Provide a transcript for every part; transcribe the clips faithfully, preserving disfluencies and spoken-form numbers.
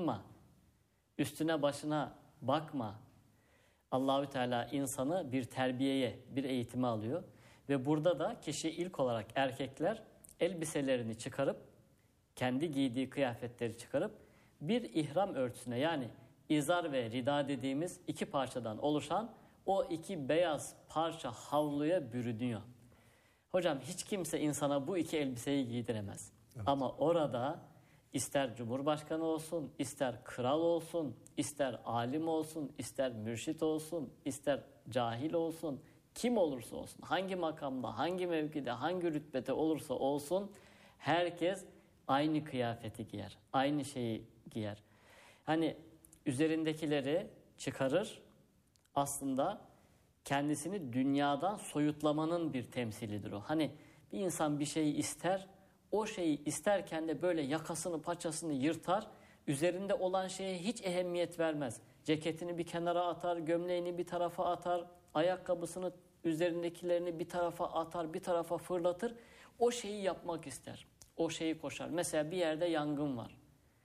Sakınma. Üstüne başına bakma. Allahü Teala insanı bir terbiyeye, bir eğitime alıyor. Ve burada da kişi ilk olarak erkekler elbiselerini çıkarıp, kendi giydiği kıyafetleri çıkarıp bir ihram örtüsüne, yani izar ve rida dediğimiz iki parçadan oluşan o iki beyaz parça havluya bürünüyor. Hocam hiç kimse insana bu iki elbiseyi giydiremez. Evet. Ama orada ister cumhurbaşkanı olsun, ister kral olsun, ister alim olsun, ister mürşit olsun, ister cahil olsun, kim olursa olsun, hangi makamda, hangi mevkide, hangi rütbede olursa olsun herkes aynı kıyafeti giyer, aynı şeyi giyer. Hani üzerindekileri çıkarır, aslında kendisini dünyadan soyutlamanın bir temsilidir o. Hani bir insan bir şeyi ister, o şeyi isterken de böyle yakasını paçasını yırtar, üzerinde olan şeye hiç ehemmiyet vermez. Ceketini bir kenara atar, gömleğini bir tarafa atar, ayakkabısını, üzerindekilerini bir tarafa atar, bir tarafa fırlatır. O şeyi yapmak ister, o şeyi koşar. Mesela bir yerde yangın var.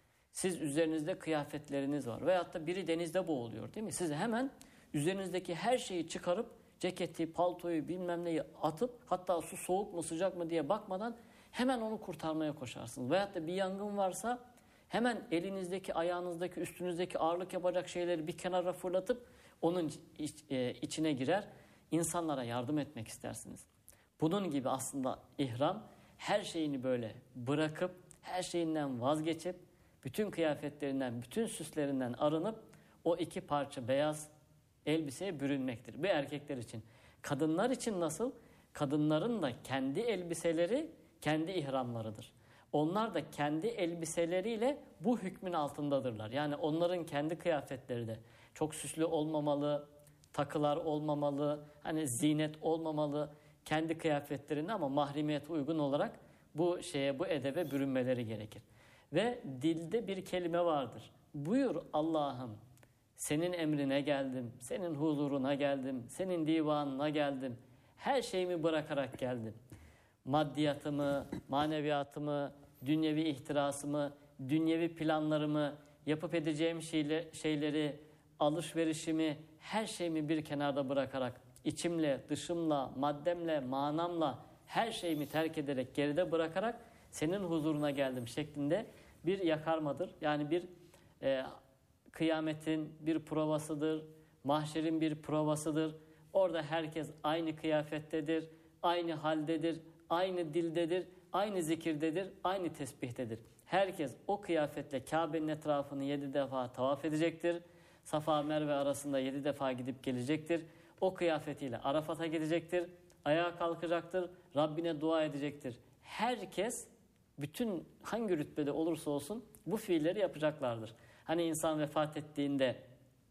Siz üzerinizde kıyafetleriniz var veyahut da biri denizde boğuluyor, değil mi? Siz hemen üzerinizdeki her şeyi çıkarıp ceketi, paltoyu, bilmem neyi atıp, hatta su soğuk mu sıcak mı diye bakmadan hemen onu kurtarmaya koşarsınız. Veyahut da bir yangın varsa hemen elinizdeki, ayağınızdaki, üstünüzdeki ağırlık yapacak şeyleri bir kenara fırlatıp onun iç, e, içine girer. İnsanlara yardım etmek istersiniz. Bunun gibi aslında ihram her şeyini böyle bırakıp, her şeyinden vazgeçip, bütün kıyafetlerinden, bütün süslerinden arınıp o iki parça beyaz elbiseye bürünmektir. Bu erkekler için. Kadınlar için nasıl? Kadınların da kendi elbiseleri, kendi ihramlarıdır. Onlar da kendi elbiseleriyle bu hükmün altındadırlar. Yani onların kendi kıyafetleri de çok süslü olmamalı, takılar olmamalı, hani zinet olmamalı, kendi kıyafetlerinde ama mahremiyete uygun olarak bu şeye, bu edebe bürünmeleri gerekir. Ve dilde bir kelime vardır. Buyur Allah'ım, senin emrine geldim, senin huzuruna geldim, senin divanına geldim. Her şeyimi bırakarak geldim. Maddiyatımı, maneviyatımı, dünyevi ihtirasımı, dünyevi planlarımı, yapıp edeceğim şeyleri, alışverişimi, her şeyimi bir kenarda bırakarak, içimle, dışımla, maddemle, manamla, her şeyimi terk ederek, geride bırakarak senin huzuruna geldim şeklinde bir yakarmadır. Yani bir e, kıyametin bir provasıdır, mahşerin bir provasıdır. Orada herkes aynı kıyafettedir, aynı haldedir, aynı dildedir, aynı zikirdedir, aynı tesbihdedir. Herkes o kıyafetle Kabe'nin etrafını yedi defa tavaf edecektir. Safa Merve arasında yedi defa gidip gelecektir. O kıyafetiyle Arafat'a gidecektir. Ayağa kalkacaktır. Rabbine dua edecektir. Herkes, bütün hangi rütbede olursa olsun bu fiilleri yapacaklardır. Hani insan vefat ettiğinde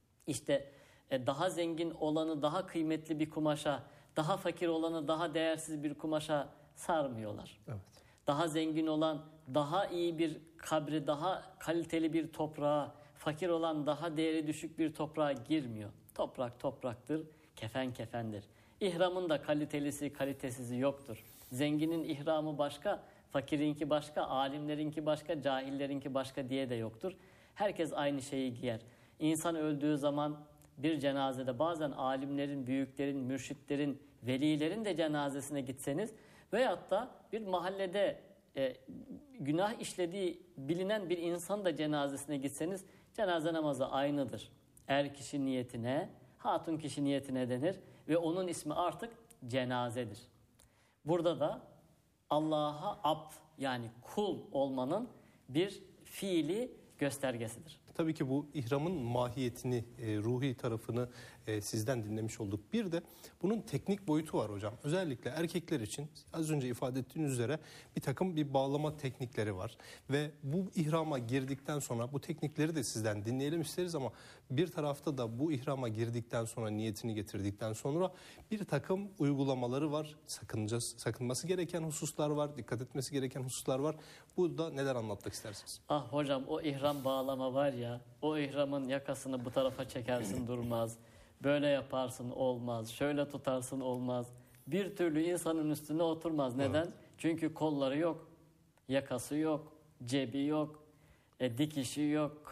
işte daha zengin olanı daha kıymetli bir kumaşa, daha fakir olanı daha değersiz bir kumaşa sarmıyorlar. Evet. Daha zengin olan daha iyi bir kabri, daha kaliteli bir toprağa, fakir olan daha değeri düşük bir toprağa girmiyor. Toprak topraktır, kefen kefendir. İhramın da kalitelisi, kalitesizi yoktur. Zenginin ihramı başka, fakirinki başka, alimlerinki başka, cahillerinki başka diye de yoktur. Herkes aynı şeyi giyer. İnsan öldüğü zaman bir cenazede bazen alimlerin, büyüklerin, mürşitlerin, velilerin de cenazesine gitseniz veyahut da bir mahallede e, günah işlediği bilinen bir insan da cenazesine gitseniz cenaze namazı aynıdır. Er kişi niyetine, hatun kişi niyetine denir ve onun ismi artık cenazedir. Burada da Allah'a abd, yani kul olmanın bir fiili göstergesidir. Tabii ki bu ihramın mahiyetini, e, ruhi tarafını e, sizden dinlemiş olduk. Bir de bunun teknik boyutu var hocam. Özellikle erkekler için az önce ifade ettiğiniz üzere bir takım bir bağlama teknikleri var. Ve bu ihrama girdikten sonra bu teknikleri de sizden dinleyelim isteriz ama bir tarafta da bu ihrama girdikten sonra, niyetini getirdikten sonra bir takım uygulamaları var. Sakınacağız, sakınması gereken hususlar var, dikkat etmesi gereken hususlar var. Burada neler anlatmak istersiniz? Ah hocam, o ihram bağlama var ya, o ihramın yakasını bu tarafa çekersin durmaz. Böyle yaparsın olmaz. Şöyle tutarsın olmaz. Bir türlü insanın üstüne oturmaz. Neden? Evet. Çünkü kolları yok. Yakası yok. Cebi yok. E, dikişi yok.